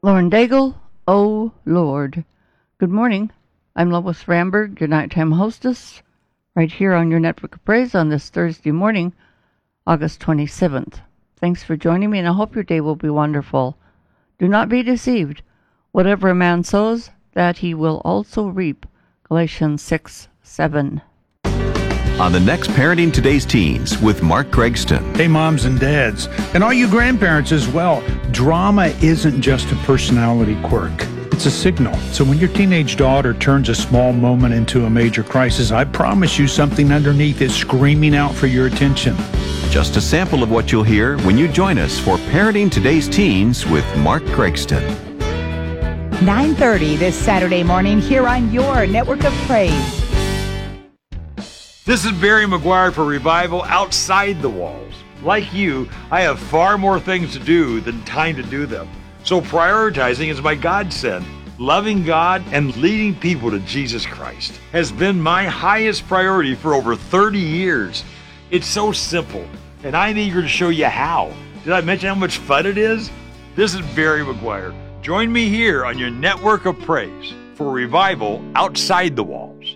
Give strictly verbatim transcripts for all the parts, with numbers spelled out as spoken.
Lauren Daigle, Oh Lord. Good morning. I'm Lois Ramberg, your nighttime hostess, right here on your Network of Praise on this Thursday morning, August twenty-seventh. Thanks for joining me, and I hope your day will be wonderful. Do not be deceived. Whatever a man sows, that he will also reap. Galatians six seven. On the next Parenting Today's Teens with Mark Gregston. Hey, moms and dads, and all you grandparents as well. Drama isn't just a personality quirk. It's a signal. So when your teenage daughter turns a small moment into a major crisis, I promise you something underneath is screaming out for your attention. Just a sample of what you'll hear when you join us for Parenting Today's Teens with Mark Gregston. nine thirty this Saturday morning here on your Network of Praise. This is Barry McGuire for Revival Outside the Walls. Like you, I have far more things to do than time to do them. So prioritizing is my godsend. Loving God and leading people to Jesus Christ has been my highest priority for over thirty years. It's so simple, and I'm eager to show you how. Did I mention how much fun it is? This is Barry McGuire. Join me here on your Network of Praise for Revival Outside the Walls.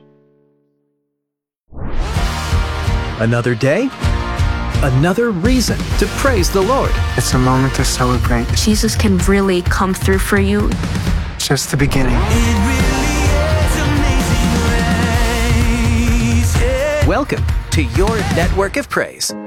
Another day, another reason to praise the Lord. It's a moment to celebrate. Jesus can really come through for you. Just the beginning. Welcome to your Network of Praise.